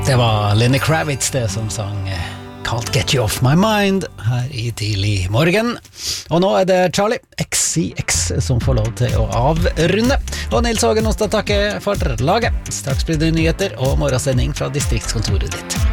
Det var Lenny Kravitz det som sang Can't Get You Off My Mind her i tidlig morgen. Og nå det Charlie XCX som får lov til å avrunde. Og Nils Hågen Ostad takker for laget. Straks blir det nyheter og morgensending fra distriktskontoret ditt.